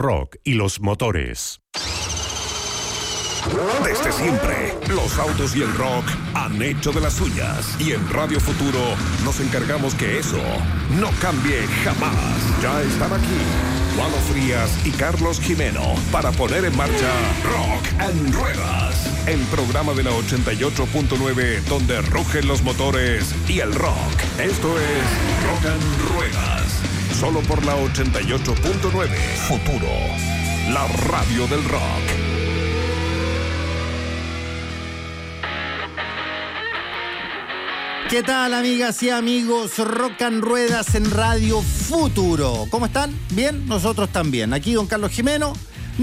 Rock y los motores. Desde siempre, los autos y el rock han hecho de las suyas. Y en Radio Futuro nos encargamos que eso no cambie jamás. Ya están aquí Juan Frías y Carlos Jimeno para poner en marcha Rock and Ruedas, el programa de la 88.9 donde rugen los motores y el rock. Esto es Rock and Ruedas, solo por la 88.9 Futuro, la radio del rock. ¿Qué tal, amigas y amigos? Rock and Ruedas en Radio Futuro. ¿Cómo están? ¿Bien? Nosotros también. Aquí don Carlos Jimeno,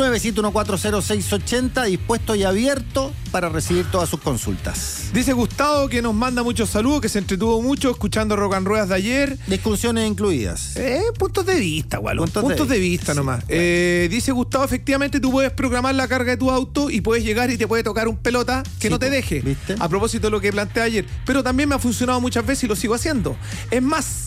971-40680, dispuesto y abierto para recibir todas sus consultas. Dice Gustavo que nos manda muchos saludos, que se entretuvo mucho escuchando Rock and Ruedas de ayer. Discusiones incluidas. Puntos de vista, Gualo. Puntos de vista nomás. Sí, bueno. Dice Gustavo, efectivamente tú puedes programar la carga de tu auto y puedes llegar y te puede tocar un pelota que no te deje. ¿Viste? A propósito de lo que planteé ayer. Pero también me ha funcionado muchas veces y lo sigo haciendo. Es más,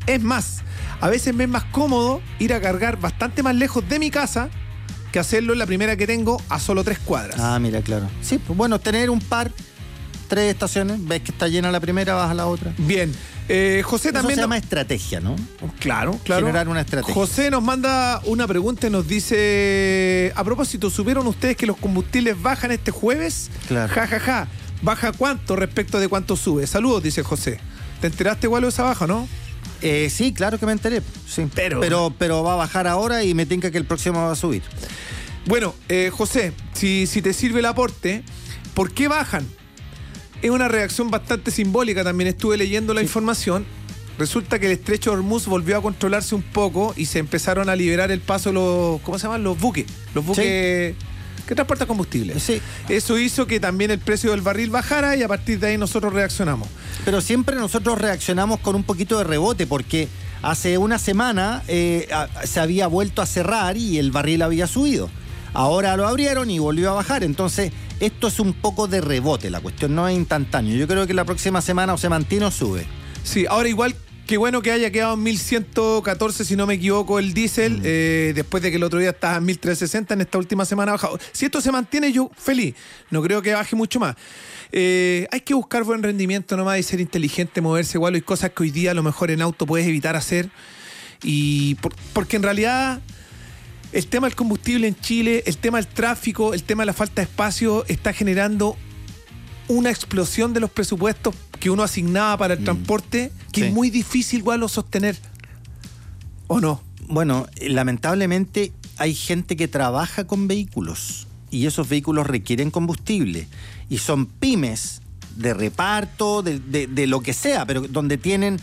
a veces me es más cómodo ir a cargar bastante más lejos de mi casa que hacerlo en la primera que tengo a solo 3 cuadras. Ah, mira, claro. Sí, pues bueno, tener un par, 3 estaciones, ves que está llena la primera, vas a la otra. Bien. José Eso también... se llama estrategia, ¿no? Claro. Generar una estrategia. José nos manda una pregunta y nos dice: a propósito, ¿supieron ustedes que los combustibles bajan este jueves? Claro. Ja. ¿Baja cuánto respecto de cuánto sube? Saludos, dice José. ¿Te enteraste igual de esa baja, no? Sí, claro que me enteré. Sí. Pero va a bajar ahora y me tinca que el próximo va a subir. Bueno, José, si te sirve el aporte, ¿por qué bajan? Es una reacción bastante simbólica, también estuve leyendo la información. Resulta que el estrecho de Hormuz volvió a controlarse un poco y se empezaron a liberar el paso los, ¿cómo se llaman? Los buques. Los buques que transportan combustible. Sí. Eso hizo que también el precio del barril bajara y a partir de ahí nosotros reaccionamos. Pero siempre nosotros reaccionamos con un poquito de rebote porque hace una semana se había vuelto a cerrar y el barril había subido. Ahora lo abrieron y volvió a bajar. Entonces, esto es un poco de rebote. La cuestión no es instantáneo. Yo creo que la próxima semana o se mantiene o sube. Sí, ahora igual, qué bueno que haya quedado en 1114, si no me equivoco, el diésel, después de que el otro día estaba en 1360, en esta última semana ha bajado. Si esto se mantiene, yo feliz. No creo que baje mucho más. Hay que buscar buen rendimiento nomás y ser inteligente, moverse igual. Hay cosas que hoy día a lo mejor en auto puedes evitar hacer. Porque en realidad el tema del combustible en Chile, el tema del tráfico, el tema de la falta de espacio está generando una explosión de los presupuestos que uno asignaba para el transporte, que sí, es muy difícil igual sostener. ¿O no? Bueno, lamentablemente hay gente que trabaja con vehículos y esos vehículos requieren combustible y son pymes de reparto, de lo que sea, pero donde tienen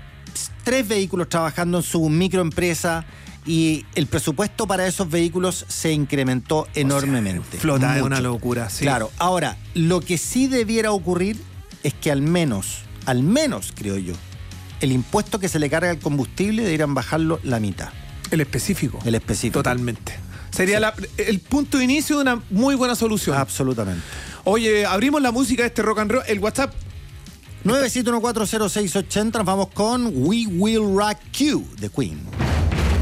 3 vehículos trabajando en su microempresa y el presupuesto para esos vehículos se incrementó enormemente. Flota, es mucho. una locura, sí. Claro, ahora, lo que sí debiera ocurrir es que al menos, creo yo, el impuesto que se le carga al combustible deberían bajarlo la mitad. El específico. Totalmente. Sería el punto de inicio de una muy buena solución. Absolutamente. Oye, abrimos la música de este rock and roll, el WhatsApp. 971406880, nos vamos con We Will Rock You de Queen.